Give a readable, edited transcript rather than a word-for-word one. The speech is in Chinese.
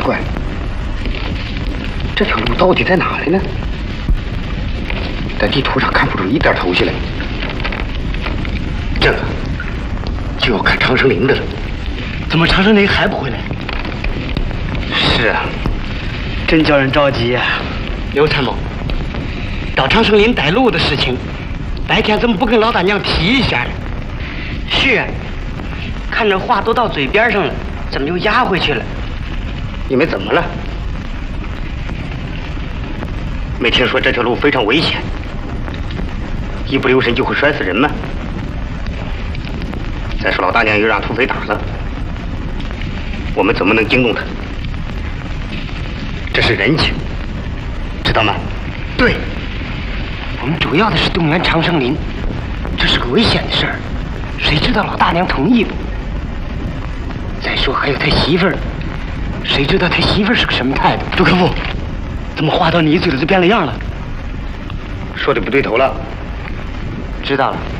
怪，这条路到底在哪里呢？在地图上看不出一点头绪来。这个就要看长生林的了。 怎么长生林还不回来？ 是啊， 真叫人着急呀！刘参谋，到长生林带路的事情，白天怎么不跟老大娘提一下呢？是啊，看这话都到嘴边上了，怎么又压回去了？ 你们怎么了？没听说这条路非常危险，一不留神就会摔死人吗？再说老大娘又让土匪打了，我们怎么能惊动他？这是人情，知道吗？ 对，我们主要的是动员长生林，这是个危险的事儿，谁知道老大娘同意不？再说还有他媳妇儿，谁知道他媳妇儿是个什么态度？朱科夫，怎么话到你嘴里就变了样了？ 说的不对头了。 知道了。